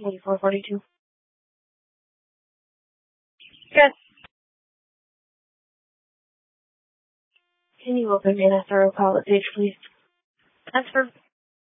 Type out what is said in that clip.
8442. Yes. Can you open me an SRO call at Sage, please? That's for